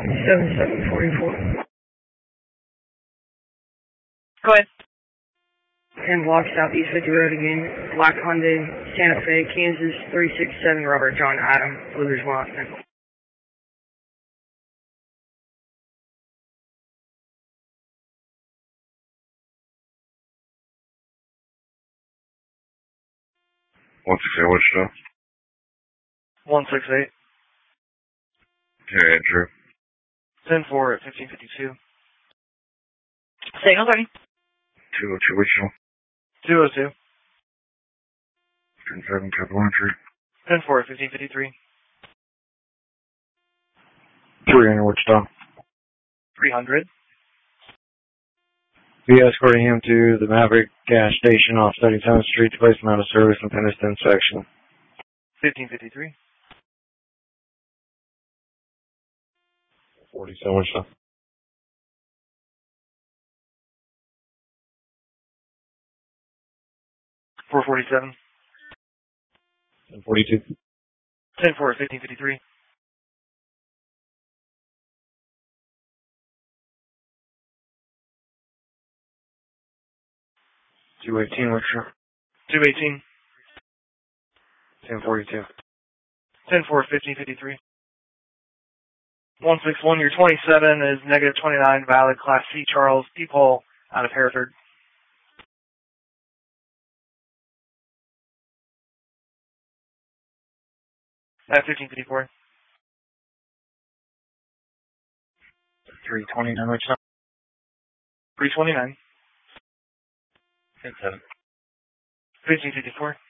7744. Go ahead. 10 blocks southeast 50 Road again. Black Hyundai, Santa Fe, Kansas, 367 Robert John Adam, delivers one last nickel. What's up? 168. Yeah, Andrew. 10-4 at 1552. Signal 30. 202, which one? 202. 10-7, capital entry. 10-4 at 1553. 300, Wichita. 300. Be escorting him to the Maverick gas station off 37th Street to place him out of service and finish the inspection. 1553. 47, Wichita. 447. 1042. 10-4 at 1553. 218, Wichita. 218. 1042. 10-4 at 1553. 161, your 27 is negative 29, valid, Class C, Charles Peephole, out of Hereford. At 1554. 329, Wichita. 329. 10-7. 1554.